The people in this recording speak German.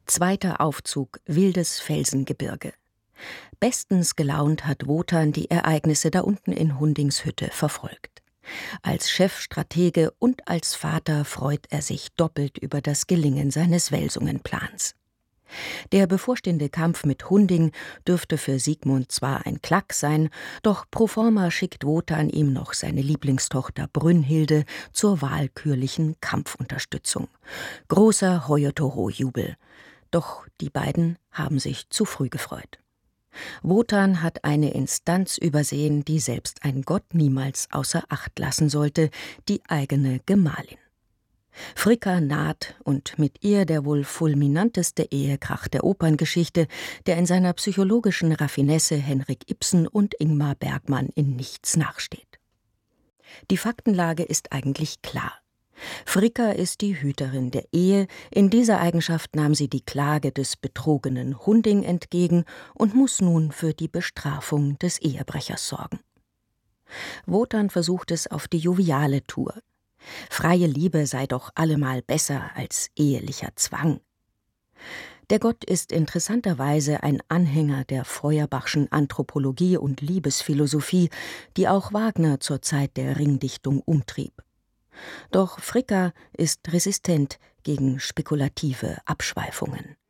Zweiter Aufzug wildes Felsengebirge. Bestens gelaunt hat Wotan die Ereignisse da unten in Hundings Hütte verfolgt. Als Chefstratege und als Vater freut er sich doppelt über das Gelingen seines Welsungenplans. Der bevorstehende Kampf mit Hunding dürfte für Sigmund zwar ein Klacks sein, doch proforma schickt Wotan ihm noch seine Lieblingstochter Brünnhilde zur walkürlichen Kampfunterstützung. Großer Hoyotoho-Jubel. Doch die beiden haben sich zu früh gefreut. Wotan hat eine Instanz übersehen, die selbst ein Gott niemals außer Acht lassen sollte, die eigene Gemahlin. Fricka naht und mit ihr der wohl fulminanteste Ehekrach der Operngeschichte, der in seiner psychologischen Raffinesse Henrik Ibsen und Ingmar Bergman in nichts nachsteht. Die Faktenlage ist eigentlich klar. Fricka ist die Hüterin der Ehe, in dieser Eigenschaft nahm sie die Klage des betrogenen Hunding entgegen und muss nun für die Bestrafung des Ehebrechers sorgen. Wotan versucht es auf die joviale Tour. Freie Liebe sei doch allemal besser als ehelicher Zwang. Der Gott ist interessanterweise ein Anhänger der Feuerbachschen Anthropologie und Liebesphilosophie, die auch Wagner zur Zeit der Ringdichtung umtrieb. Doch Fricka ist resistent gegen spekulative Abschweifungen.